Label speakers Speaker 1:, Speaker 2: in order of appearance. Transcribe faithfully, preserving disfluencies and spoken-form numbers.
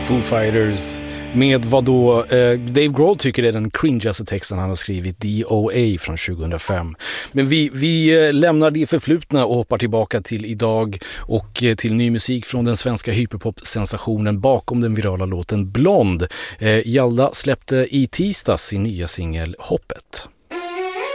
Speaker 1: Foo Fighters med vad då eh, Dave Grohl tycker är den cringeaste texten han har skrivit, D O A från tjugohundrafem. Men vi, vi eh, lämnar det förflutna och hoppar tillbaka till idag och eh, till ny musik från den svenska hyperpop-sensationen bakom den virala låten Blond. Eh, Hjalda släppte i tisdags sin nya singel Hoppet.